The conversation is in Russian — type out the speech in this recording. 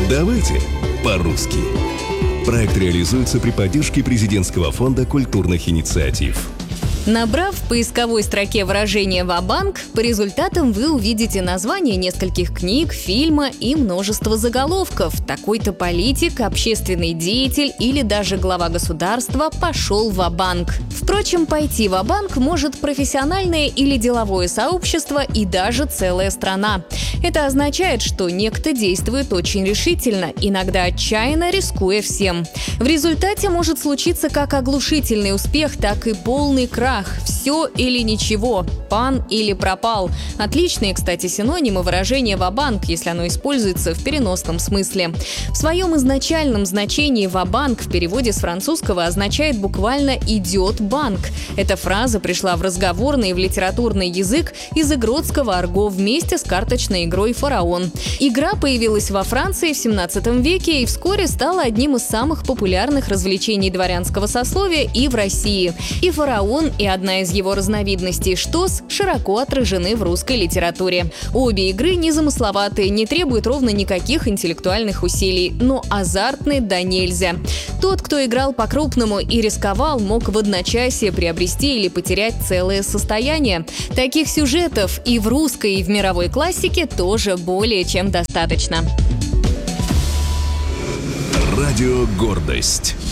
Давайте по-русски. Проект реализуется при поддержке Президентского фонда культурных инициатив. Набрав в поисковой строке выражение «ва-банк», по результатам вы увидите название нескольких книг, фильма и множество заголовков. Такой-то политик, общественный деятель или даже глава государства пошел ва-банк. Впрочем, пойти ва-банк может профессиональное или деловое сообщество и даже целая страна. Это означает, что некто действует очень решительно, иногда отчаянно, рискуя всем. В результате может случиться как оглушительный успех, так и полный крах. Все или ничего, пан или пропал. Отличные, кстати, синонимы выражения «ва-банк», если оно используется в переносном смысле. В своем изначальном значении «ва-банк» в переводе с французского означает буквально «идет банк». Эта фраза пришла в разговорный и в литературный язык из игротского арго вместе с карточной игрой «Фараон». Игра появилась во Франции в 17 веке и вскоре стала одним из самых популярных развлечений дворянского сословия и в России. И «Фараон», и одна из его разновидностей «Штос» широко отражены в русской литературе. Обе игры незамысловатые, не требуют ровно никаких интеллектуальных усилий, но азартны да нельзя. Тот, кто играл по-крупному и рисковал, мог в одночасье приобрести или потерять целое состояние. Таких сюжетов и в русской, и в мировой классике тоже более чем достаточно. Радио «Гордость».